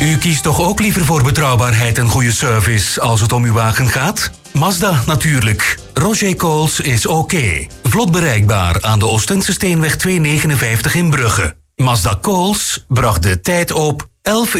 U kiest toch ook liever voor betrouwbaarheid en goede service als het om uw wagen gaat? Mazda natuurlijk. Roger Coles is oké. Vlot bereikbaar aan de Oostende Steenweg 259 in Brugge. Mazda Coles bracht de tijd op 11